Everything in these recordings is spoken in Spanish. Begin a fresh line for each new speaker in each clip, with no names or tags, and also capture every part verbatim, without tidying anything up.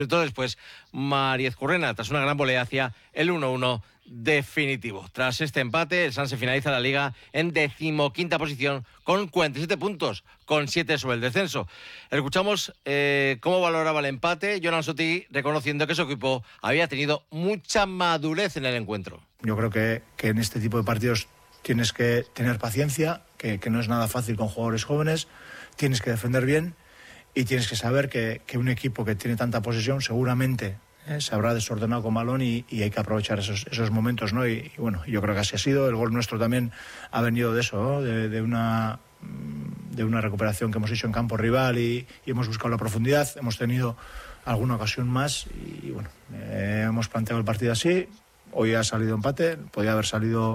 Entonces, después, Mariez Currena, tras una gran volea hacia el uno uno definitivo. Tras este empate, el Sanse finaliza la Liga en decimoquinta posición con cuarenta y siete puntos, con siete sobre el descenso. Escuchamos eh, cómo valoraba el empate Jon Ansotti, reconociendo que su equipo había tenido mucha madurez en el encuentro.
Yo creo que, que en este tipo de partidos tienes que tener paciencia, que, que no es nada fácil con jugadores jóvenes, tienes que defender bien y tienes que saber que, que un equipo que tiene tanta posesión seguramente eh, se habrá desordenado con balón y, y hay que aprovechar esos, esos momentos, ¿no? Y, y bueno, yo creo que así ha sido. El gol nuestro también ha venido de eso, ¿no? de, de una de una recuperación que hemos hecho en campo rival y, y hemos buscado la profundidad. Hemos tenido alguna ocasión más y, y bueno, eh, hemos planteado el partido así. Hoy ha salido empate, podía haber salido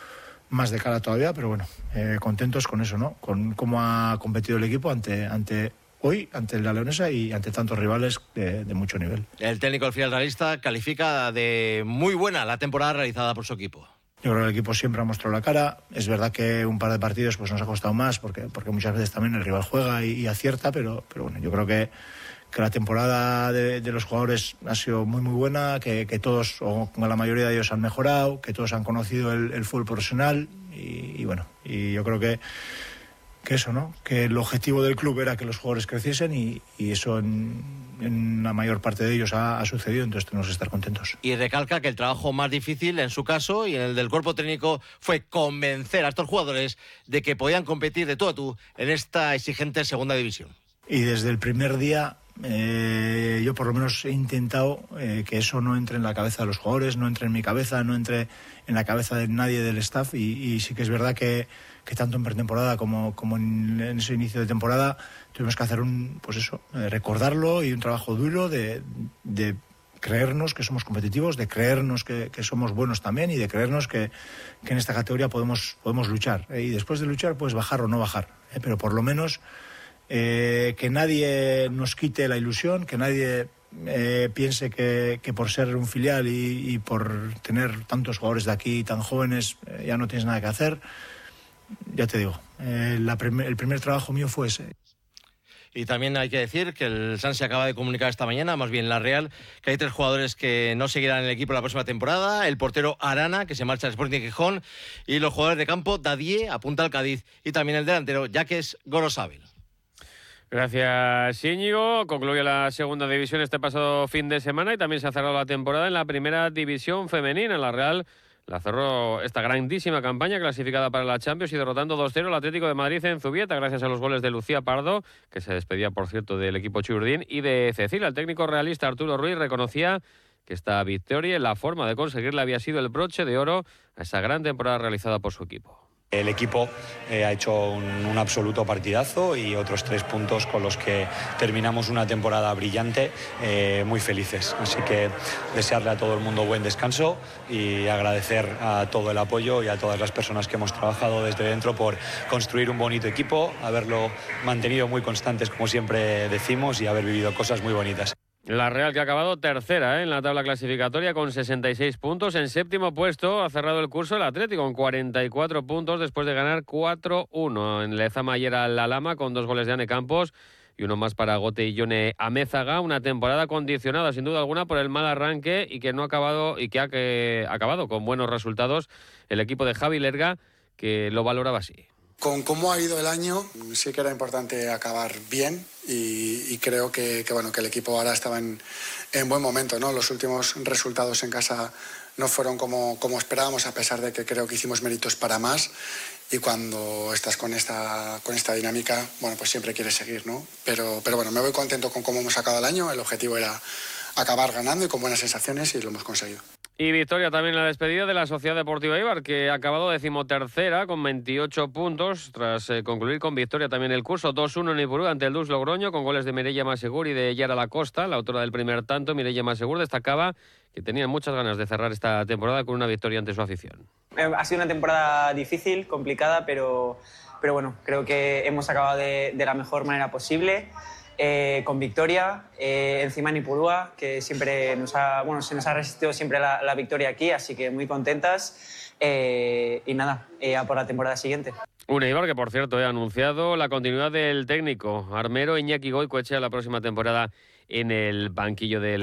más de cara todavía, pero bueno, eh, contentos con eso, ¿no? Con cómo ha competido el equipo ante ante hoy, ante la Leonesa y ante tantos rivales de, de mucho nivel.
El técnico del filial realista califica de muy buena la temporada realizada por su equipo.
Yo creo que el equipo siempre ha mostrado la cara. Es verdad que un par de partidos pues nos ha costado más porque, porque muchas veces también el rival juega y, y acierta, pero, pero bueno, yo creo que, que la temporada de, de los jugadores ha sido muy muy buena, que, que todos, o la mayoría de ellos han mejorado, que todos han conocido el, el fútbol profesional y, y bueno, y yo creo que que eso, ¿no? Que el objetivo del club era que los jugadores creciesen y, y eso en, en la mayor parte de ellos ha, ha sucedido, entonces tenemos que estar contentos.
Y recalca que el trabajo más difícil en su caso y en el del cuerpo técnico fue convencer a estos jugadores de que podían competir de tú a tú en esta exigente segunda división.
Y desde el primer día eh, yo por lo menos he intentado eh, que eso no entre en la cabeza de los jugadores, no entre en mi cabeza, no entre en la cabeza de nadie del staff y, y sí que es verdad que que tanto en pretemporada como, como en, en ese inicio de temporada tuvimos que hacer un, pues eso, eh, recordarlo y un trabajo duro de, de creernos que somos competitivos, de creernos que, que somos buenos también y de creernos que, que en esta categoría podemos, podemos luchar. Eh, y después de luchar, pues bajar o no bajar. Eh, pero por lo menos eh, que nadie nos quite la ilusión, que nadie eh, piense que, que por ser un filial y, y por tener tantos jugadores de aquí tan jóvenes eh, ya no tienes nada que hacer. Ya te digo, eh, la prim- el primer trabajo mío fue ese.
Y también hay que decir que el Sanse acaba de comunicar esta mañana, más bien la Real, que hay tres jugadores que no seguirán en el equipo la próxima temporada. El portero Arana, que se marcha al Sporting Gijón, y los jugadores de campo, Dadie, apunta al Cádiz, y también el delantero, Jacques Gorosabel.
Gracias, Íñigo. Concluye la segunda división este pasado fin de semana y también se ha cerrado la temporada en la primera división femenina. La Real la cerró esta grandísima campaña clasificada para la Champions y derrotando dos cero al Atlético de Madrid en Zubieta gracias a los goles de Lucía Pardo, que se despedía, por cierto, del equipo churdín, y de Cecilia. El técnico realista Arturo Ruiz reconocía que esta victoria y la forma de conseguirla había sido el broche de oro a esa gran temporada realizada por su equipo.
El equipo eh, ha hecho un, un absoluto partidazo y otros tres puntos con los que terminamos una temporada brillante, eh, muy felices. Así que desearle a todo el mundo buen descanso y agradecer a todo el apoyo y a todas las personas que hemos trabajado desde dentro por construir un bonito equipo, haberlo mantenido muy constantes, como siempre decimos, y haber vivido cosas muy bonitas.
La Real, que ha acabado tercera ¿eh? en la tabla clasificatoria con sesenta y seis puntos. En séptimo puesto ha cerrado el curso el Atlético con cuarenta y cuatro puntos después de ganar cuatro uno. En Lezama ayer al La Lama con dos goles de Ane Campos y uno más para Gote y Yone Amézaga. Una temporada condicionada sin duda alguna por el mal arranque y que no ha acabado y que ha que, acabado con buenos resultados el equipo de Javi Lerga, que lo valoraba así.
Con cómo ha ido el año, sí que era importante acabar bien y, y creo que, que, bueno, que el equipo ahora estaba en, en buen momento, ¿no? Los últimos resultados en casa no fueron como, como esperábamos, a pesar de que creo que hicimos méritos para más, y cuando estás con esta, con esta dinámica, bueno, pues siempre quieres seguir, ¿no? Pero, pero bueno, me voy contento con cómo hemos acabado el año. El objetivo era acabar ganando y con buenas sensaciones y lo hemos conseguido.
Y victoria también en la despedida de la Sociedad Deportiva Eibar, que ha acabado decimotercera con veintiocho puntos, tras eh, concluir con victoria también el curso dos uno en Ipurú ante el Dus Logroño, con goles de Mireia Masegur y de Yara Lacosta. La autora del primer tanto, Mireia Masegur, destacaba que tenía muchas ganas de cerrar esta temporada con una victoria ante su afición.
Ha sido una temporada difícil, complicada, pero, pero bueno, creo que hemos acabado de, de la mejor manera posible. Eh, con victoria, eh, encima en Ipurúa, que siempre nos ha, bueno, se nos ha resistido siempre la, la victoria aquí, así que muy contentas, eh, y nada, eh, a por la temporada siguiente.
Un Eibar que, por cierto, ha anunciado la continuidad del técnico armero Iñaki Goicoechea la próxima temporada en el banquillo del